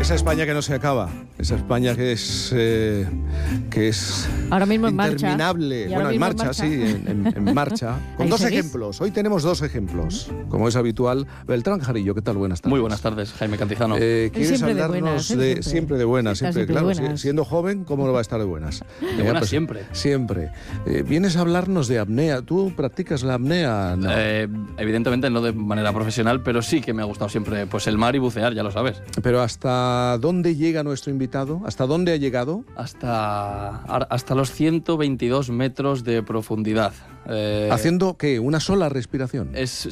Esa España que no se acaba, esa España que es ahora mismo en marcha. interminable. Bueno, en marcha, sí, en marcha. Con dos ejemplos. Hoy tenemos dos ejemplos, como es habitual. Beltrán Jarillo, ¿qué tal? Buenas tardes. Muy buenas tardes, Jaime Cantizano. ¿Quieres Siempre de hablarnos buenas, siempre de buenas? Siempre, claro. de buenas. Siendo joven, ¿cómo no va a estar de buenas? De buenas siempre. Siempre. Vienes a hablarnos de apnea. ¿Tú practicas la apnea? No. Evidentemente no de manera profesional, pero sí que me ha gustado siempre pues el mar y bucear, ya lo sabes. Pero ¿hasta dónde llega nuestro invitado? ¿Hasta dónde ha llegado? Hasta los 122 metros de profundidad. ¿Haciendo qué? ¿Una sola respiración? Pues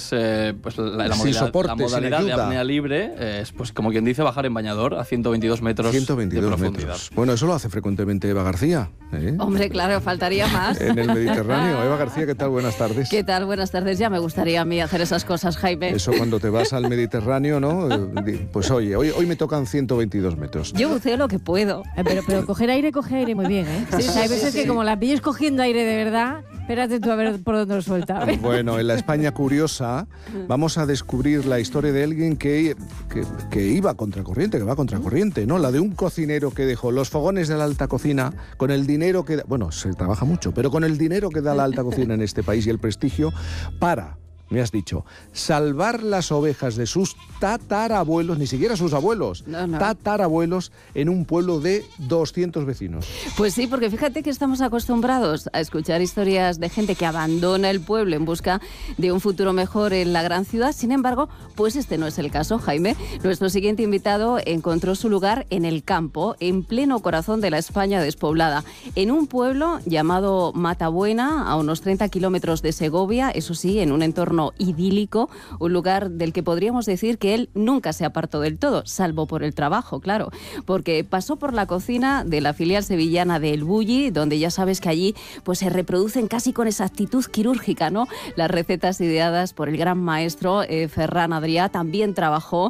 la Sin soporte, la modalidad sin de ayuda. apnea libre es, pues como quien dice, bajar en bañador a 122 metros 122 de profundidad. metros. Bueno, eso lo hace frecuentemente Eva García. Hombre, claro, faltaría más. En el Mediterráneo. Eva García, ¿qué tal? Buenas tardes. ¿Qué tal? Buenas tardes. Ya me gustaría a mí hacer esas cosas, Jaime. Eso cuando te vas al Mediterráneo, ¿no? Pues oye, hoy me tocan 122 metros. Yo buceo lo que puedo. Pero coge aire muy bien, ¿eh? Sí, Hay veces que como la pilles cogiendo aire de verdad, espérate tú a ver por dónde lo suelta. Bueno, en la España curiosa vamos a descubrir la historia de alguien que iba contracorriente, que va contracorriente, ¿no? La de un cocinero que dejó los fogones de la alta cocina con el dinero que... Bueno, se trabaja mucho, pero con el dinero que da la alta cocina en este país y el prestigio para... Me has dicho, salvar las ovejas de sus tatarabuelos, ni siquiera sus abuelos, No. tatarabuelos, en un pueblo de 200 vecinos. Pues sí, porque fíjate que estamos acostumbrados a escuchar historias de gente que abandona el pueblo en busca de un futuro mejor en la gran ciudad. Sin embargo, pues este no es el caso, Jaime. Nuestro siguiente invitado encontró su lugar en el campo, en pleno corazón de la España despoblada, en un pueblo llamado Matabuena, a unos 30 kilómetros de Segovia, eso sí, en un entorno idílico, un lugar del que podríamos decir que él nunca se apartó del todo, salvo por el trabajo, claro, porque pasó por la cocina de la filial sevillana de El Bulli, donde ya sabes que allí pues se reproducen casi con exactitud quirúrgica, ¿no? Las recetas ideadas por el gran maestro Ferran Adrià. También trabajó